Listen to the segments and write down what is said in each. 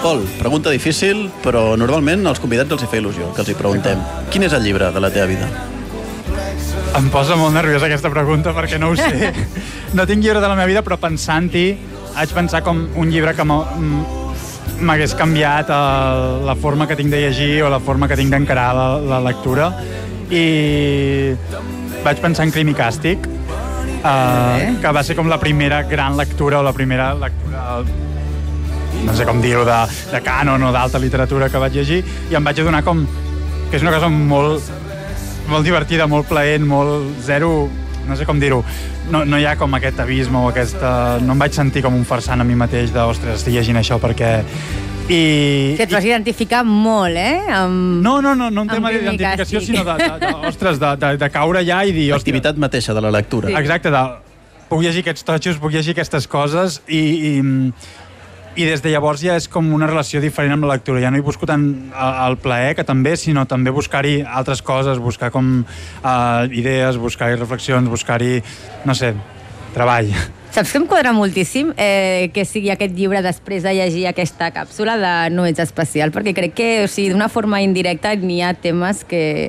Pol, pregunta difícil, però normalment als convidats els hi fa il·lusió que els hi preguntem. Quin és el llibre de la teva vida? Em posa molt nerviosa aquesta pregunta perquè no ho sé. No tinc llibre de la meva vida, però pensant-hi haig pensar com un llibre que m'hagués canviat la forma que tinc de llegir o la forma que tinc d'encarar la lectura. I vaig pensar en Crim i Càstig, que va ser com la primera gran lectura o la primera lectura, no sé com dir-ho, de cànon o d'alta literatura que vaig llegir, i em vaig adonar com que és una cosa molt divertida, molt plaent, molt zero, no sé com dir-ho, no hi ha com aquest abisme o aquesta... No em vaig sentir com un farsant a mi mateix de, ostres, estic llegint això perquè... Et vas identificar molt, No un tema d'identificació, sinó de caure allà i dir... L'activitat mateixa de la lectura. Exacte, puc llegir aquests totxos, puc llegir aquestes coses i des de llavors ja és com una relació diferent amb la lectura. Ja no hi busco tant el plaer, que també, sinó també buscar-hi altres coses, buscar com idees, buscar-hi reflexions, buscar-hi, no sé, treball. Saps que em quadra moltíssim que sigui aquest llibre després de llegir aquesta càpsula de No ets especial, perquè crec que, o sigui, d'una forma indirecta n'hi ha temes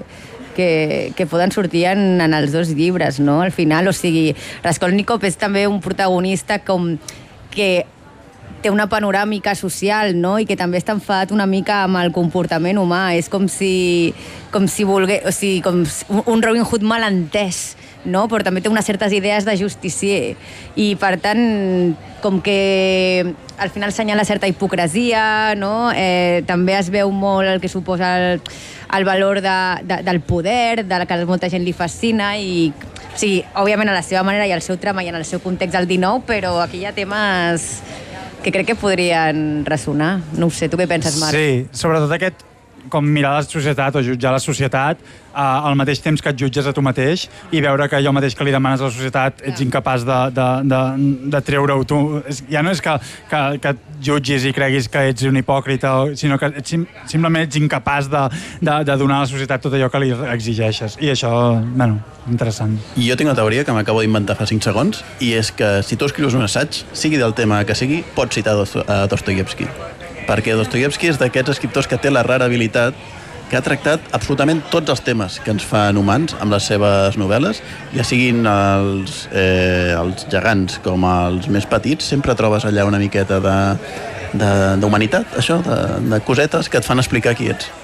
que poden sortir en els dos llibres, no? Al final, o sigui, Raskolnikov és també un protagonista com que té una panoràmica social, no? I que també està enfadat una mica amb el comportament humà. És com si volgués... O sigui, com un Robin Hood mal entès, no? Però també té unes certes idees de justicier. I, per tant, com que al final assenyala certa hipocresia, no? També es veu molt el que suposa el valor del poder, de que a molta gent li fascina i... O sigui, òbviament a la seva manera i al seu trama i en el seu context del 19, però aquí hi ha temes que crec que podrien ressonar. No ho sé, tu què penses, Marc? Sí, sobretot aquest, com mirar la societat o jutjar la societat al mateix temps que et jutges a tu mateix i veure que allò mateix que li demanes a la societat ets incapaç de treure-ho tu. Ja no és que et jutgis i creguis que ets un hipòcrita, sinó que simplement ets incapaç de donar a la societat tot allò que li exigeixes. I això, bueno, interessant. I jo tinc una teoria que m'acabo d'inventar fa 5 segons, i és que si tu escrius un assaig, sigui del tema que sigui, pots citar Dostoievski. Perquè Dostoievski és d'aquests escriptors que té la rara habilitat que ha tractat absolutament tots els temes que ens fan humans amb les seves novel·les, ja siguin els gegants com els més petits, sempre trobes allà una miqueta d'humanitat, això, de cosetes que et fan explicar qui ets.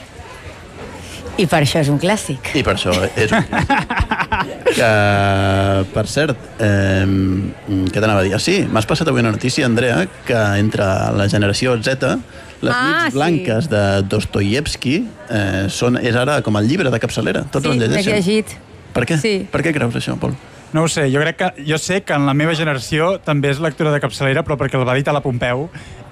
I per això és un clàssic. I per això és un clàssic. Que, per cert, què t'anava a dir? Sí, m'has passat avui una notícia, Andrea, que entre la generació Z, les nits blanques de Dostoievski és ara com el llibre de capçalera. Tots el llegeixen. Sí, l'he llegit. Per què? Sí. Per què creus això, Pol? No ho sé, jo sé que en la meva generació també és lectura de capçalera, però perquè el va editar la Pompeu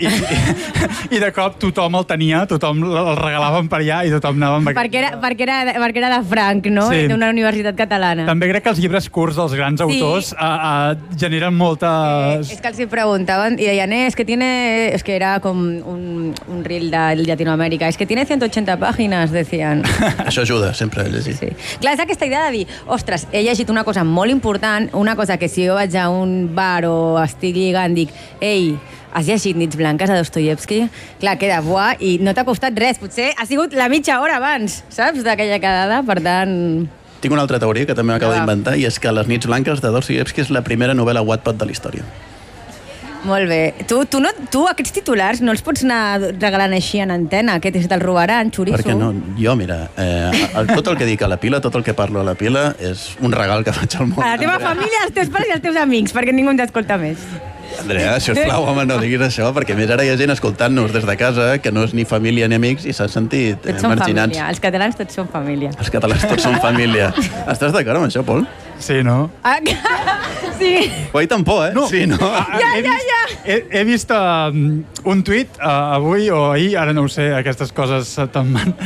i de cop tothom el tenia, tothom el regalaven per allà i tothom anava amb... Perquè era de franc, no? Sí. D'una universitat catalana. També crec que els llibres curts dels grans autors generen moltes... És que els hi preguntaven i deien, és que era com un reel de Llatinoamèrica, és que tiene 180 pàgines, decien. Això ajuda sempre a llegir. Sí. Clar, és aquesta idea de dir, ostres, he llegit una cosa molt important, una cosa que si jo vaig a un bar o estic lligant, dic, ei, has llegit Nits blanques de Dostoievski? Clar, queda buà i no t'ha costat res. Potser ha sigut la mitja hora abans, saps, d'aquella quedada, per tant... Tinc una altra teoria que també m'acabo d'inventar, i és que Les nits blanques de Dostoievski és la primera novel·la Wattpad de la història. Molt bé. Tu aquests titulars no els pots anar regalant així en antena, que te'ls robaran, xoriço. Perquè no, jo, mira, tot el que dic a la pila, tot el que parlo a la pila, és un regal que faig al món. A la teva família, als teus pares i als teus amics, perquè ningú ens escolta més. Andrea, sisplau, home, no diguis això, perquè més ara hi ha gent escoltant-nos des de casa que no és ni família ni amics i s'ha sentit tots són marginats. Família. Els catalans tots són família. Els catalans tots són família. Estàs d'acord amb això, Pol? Sí, no? Sí. Guai tan por, No. Sí, no? Ja. He vist un tuit avui o ahir, ara no ho sé, aquestes coses te'n van,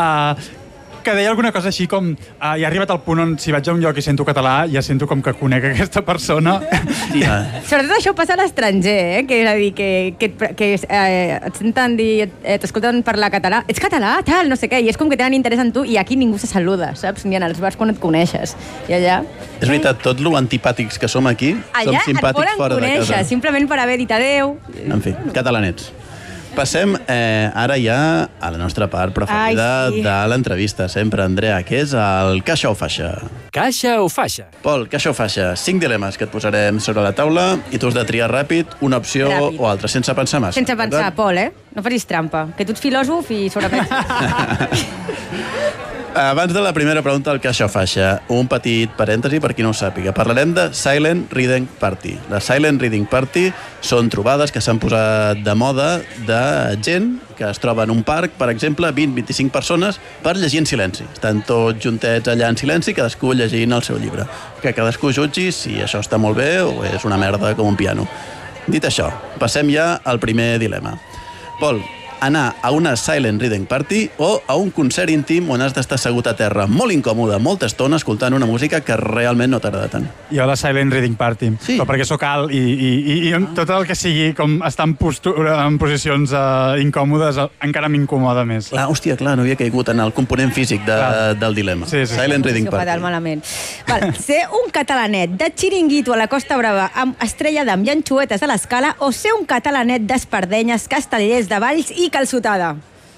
que deia alguna cosa així com ja he arribat al punt on si vaig a un lloc i sento català ja sento com que conec aquesta persona. Sobretot això passa a l'estranger, que és a dir, que et senten dir, t'escolten parlar català, ets català, tal, no sé què, i és com que tenen interès en tu i aquí ningú se saluda, saps? Ni en els bars quan et coneixes. I allà... És veritat, tot lo antipàtics que som aquí, som simpàtics fora de casa. Allà et volen conèixer, simplement per haver dit adeu. En fi, catalanets. Passem ara ja a la nostra part preferida de l'entrevista. Sempre, Andrea, que és el Caixa o Faixa. Caixa o faixa? Pol, Caixa o Faixa. 5 dilemes que et posarem sobre la taula i tu has de triar ràpid una opció o altra, sense pensar massa. Sense pensar, Pol, No facis trampa, que tu ets filòsof i sobrepenses. Abans de la primera pregunta del Caixa o Faixa, un petit parèntesi per qui no ho sàpiga. Parlarem de Silent Reading Party. Les Silent Reading Party són trobades que s'han posat de moda de gent que es troba en un parc, per exemple, 20-25 persones per llegir en silenci. Estan tots juntets allà en silenci, cadascú llegint el seu llibre. Que cadascú jutgi si això està molt bé o és una merda com un piano. Dit això, passem ja al primer dilema. Pol, anar a una Silent Reading Party o a un concert íntim on has d'estar assegut a terra molt incòmode, molta estona, escoltant una música que realment no t'agrada tant. Jo la Silent Reading Party, però perquè sóc alt i tot el que sigui com estar en posicions incòmodes encara m'incomoda més. Clar, hòstia, clar, no havia caigut en el component físic del dilema. Sí. Silent Reading Party. Fatal, malament. Val, ser un catalanet de xiringuito a la Costa Brava amb Estrella d'Am i anxoetes a l'escala o ser un catalanet d'espardenyes, castellers de Valls i calçotada.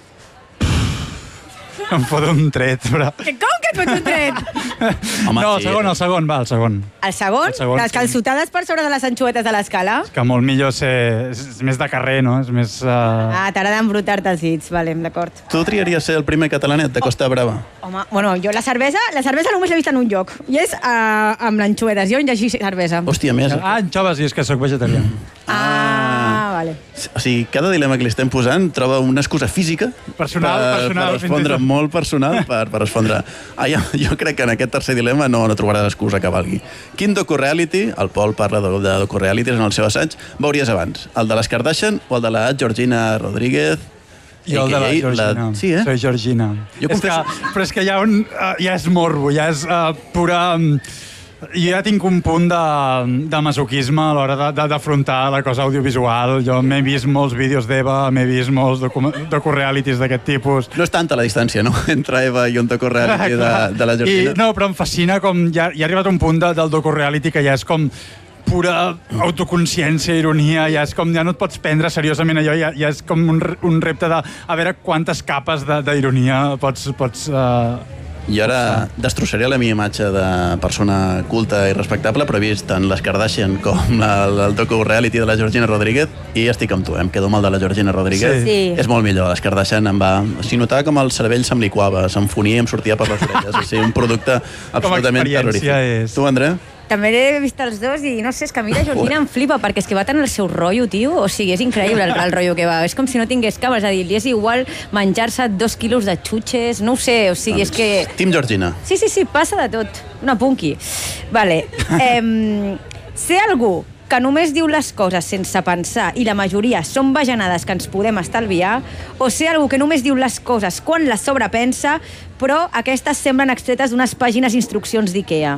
Em fot un tret, però... Com que et fots un tret? Home, no, el segon, va, el segon. El segon? Les calçotades per sobre de les anxoetes de l'escala? És que molt millor és més de carrer, no? És més... T'agrada embrutar-te els dits, vale, d'acord. Tu triaries ser el primer catalanet de Costa Brava? Home, bueno, jo la cervesa només l'he vist en un lloc, i és amb l'anxoetes, jo en llegir cervesa. Hòstia, més... anxoves, i és que sóc vegetarià. Vale. O sigui, cada dilema que li estem posant troba una excusa física personal, per respondre molt personal per respondre. Jo crec que en aquest tercer dilema no trobaràs excusa que valgui. Quin docu-reality, el Pol parla de docu-realities en el seu assaig, veuries abans? El de les Kardashian o el de la Georgina Rodríguez? Jo el de la Georgina. Sí, Soy Georgina. Però és que ja és morbo, ja és pura... Jo ja tinc un punt de masoquisme a l'hora d'afrontar la cosa audiovisual. Jo m'he vist molts vídeos d'Eva, m'he vist molts docu-realities d'aquest tipus. No és tanta la distància, no?, entre Eva i un docu-reality de la Georgina. No, però em fascina com... Ja ha arribat un punt del docu-reality que ja és com pura autoconsciència, ironia, ja és com... Ja no et pots prendre seriosament allò, ja és com un repte de a veure quantes capes d'ironia pots Jo ara destrossaria la meva imatge de persona culta i respectable, però he vist tant les Kardashian com el docu-reality de la Georgina Rodríguez i estic amb tu, em quedo amb el de la Georgina Rodríguez. Sí. És molt millor, les Kardashian em va... Si notava com el cervell se'm liquava, se'm fonia i em sortia per les orelles. És un producte absolutament terrorífic. Tu, Andrea? També he vist els dos i no sé, és que a mi la Georgina em flipa perquè és que va tenir el seu rotllo, tio. O sigui, és increïble el rotllo que va. És com si no tingués cap, és a dir, li és igual menjar-se 2 quilos de xutxes, no ho sé, o sigui, és que... Team Georgina. Sí, passa de tot. Una punky. Vale. Ser algú que només diu les coses sense pensar i la majoria són bajanades que ens podem estalviar, o ser algú que només diu les coses quan les sobrepensa, però aquestes semblen extretes d'unes pàgines d'instruccions d'IKEA.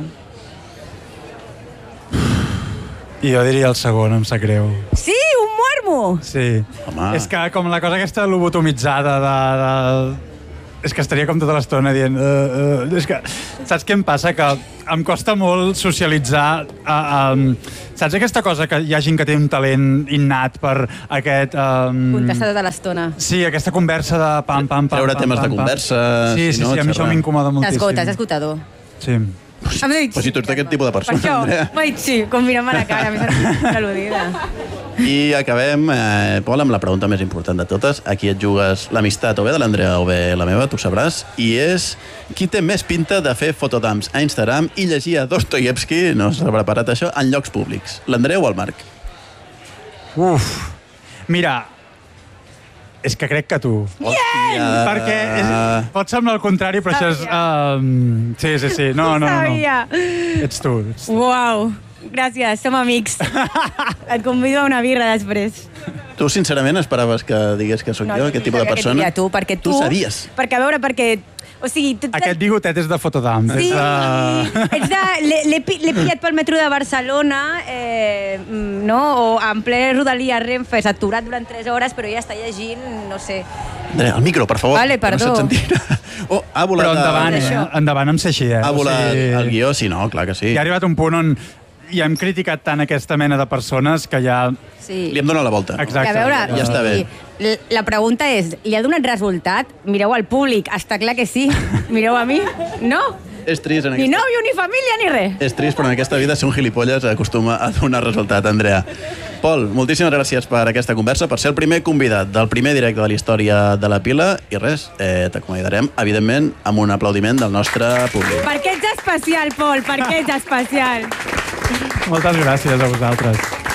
I jo diria el segon, em sap greu. Sí, un muermo! Sí. Home. És que com la cosa aquesta lobotomitzada és que estaria com tota l'estona dient... És que, saps què em passa? Que em costa molt socialitzar... saps aquesta cosa que hi ha gent que té un talent innat per aquest... Contestar tota l'estona. Sí, aquesta conversa de pam, pam, pam... Treure temes de conversa... Sí, a mi això m'incomoda moltíssim. T'esgotes, és esgotador. Sí. Però si tu ets d'aquest tipus de persona, per això, Andrea. Sí, com mirant-me a la cara, m'he sentit al·ludida. I acabem, Pol, amb la pregunta més important de totes. Aquí et jugues l'amistat o bé de l'Andrea o bé la meva, tu sabràs. I és qui té més pinta de fer fotodumps a Instagram i llegir a Dostoyevsky, no s'ha preparat això, en llocs públics. L'Andrea o el Marc? Uf, mira... És que crec que tu. Hòstia! Perquè pot semblar el contrari, però això és... Sí. No. Ets tu. Uau, gràcies, som amics. Et convido a una birra després. Tu, sincerament, esperaves que digués que sóc jo, aquest tipus de persona? Tu, perquè tu... Tu sabies. Perquè, a veure, perquè... O sigui, aquest bigotet és de fotodump. Sí, l'he pillat pel metro de Barcelona, no? O en ple Rodalia Renfe, aturat durant 3 hores, però ja està llegint, no sé. Andrea, el micro, per favor. Vale, perdó. No se't sentirà. Però endavant, endavant amb ser així, Ha volat el guió, sí, no, clar que sí. Ja ha arribat un punt on ja hem criticat tant aquesta mena de persones que ja... Sí. Li hem donat la volta. Exacte. A veure, Ja està bé. La pregunta és, li ha donat resultat? Mireu al públic, està clar que sí. Mireu a mi, no? És trist, Ni nòvio, ni família, ni res. És trist, però en aquesta vida ser un gilipolles acostuma a donar resultat, Andrea. Pol, moltíssimes gràcies per aquesta conversa, per ser el primer convidat del primer directe de la història de la Pila, i res, t'acomiadarem, evidentment, amb un aplaudiment del nostre públic. Per què ets especial, Pol? Per què ets especial? Moltes gràcies a vosaltres.